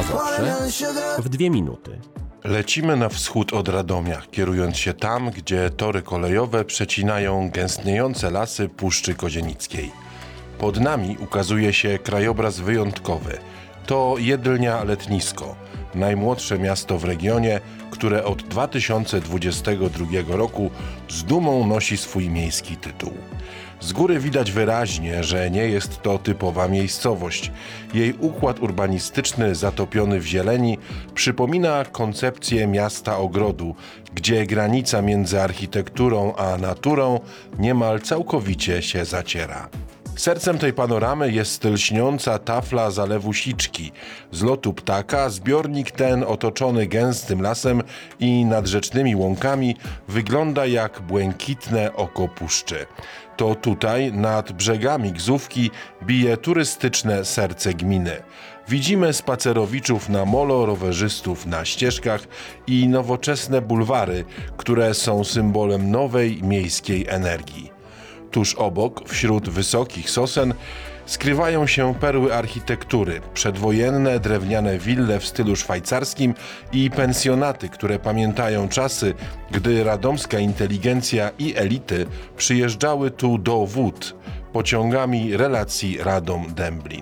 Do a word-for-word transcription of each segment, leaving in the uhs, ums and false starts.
Mazowsze w dwie minuty. Lecimy na wschód od Radomia, kierując się tam, gdzie tory kolejowe przecinają gęstniejące lasy Puszczy Kozienickiej. Pod nami ukazuje się krajobraz wyjątkowy. To Jedlnia Letnisko, najmłodsze miasto w regionie, które od dwa tysiące dwudziestego drugiego roku z dumą nosi swój miejski tytuł. Z góry widać wyraźnie, że nie jest to typowa miejscowość. Jej układ urbanistyczny zatopiony w zieleni przypomina koncepcję miasta ogrodu, gdzie granica między architekturą a naturą niemal całkowicie się zaciera. Sercem tej panoramy jest lśniąca tafla zalewu Siczki. Z lotu ptaka zbiornik ten otoczony gęstym lasem i nadrzecznymi łąkami wygląda jak błękitne oko puszczy. To tutaj, nad brzegami Gzówki, bije turystyczne serce gminy. Widzimy spacerowiczów na molo, rowerzystów na ścieżkach i nowoczesne bulwary, które są symbolem nowej miejskiej energii. Tuż obok, wśród wysokich sosen, skrywają się perły architektury, przedwojenne drewniane wille w stylu szwajcarskim i pensjonaty, które pamiętają czasy, gdy radomska inteligencja i elity przyjeżdżały tu do wód pociągami relacji Radom-Dęblin.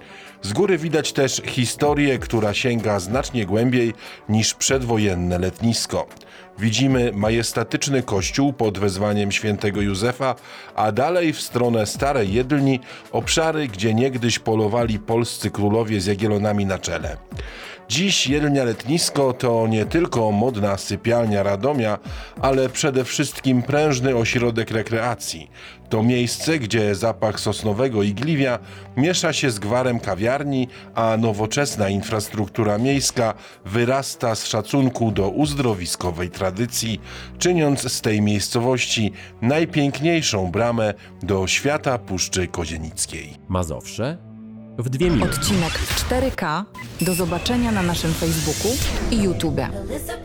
Z góry widać też historię, która sięga znacznie głębiej niż przedwojenne letnisko. Widzimy majestatyczny kościół pod wezwaniem świętego Józefa, a dalej w stronę Starej Jedlni obszary, gdzie niegdyś polowali polscy królowie z Jagiellonami na czele. Dziś Jedlnia Letnisko to nie tylko modna sypialnia Radomia, ale przede wszystkim prężny ośrodek rekreacji. To miejsce, gdzie zapach sosnowego igliwia miesza się z gwarem kawiarni, a nowoczesna infrastruktura miejska wyrasta z szacunku do uzdrowiskowej tradycji, czyniąc z tej miejscowości najpiękniejszą bramę do świata Puszczy Kozienickiej. Mazowsze w dwie minuty. Odcinek w cztery K. Do zobaczenia na naszym Facebooku i YouTube.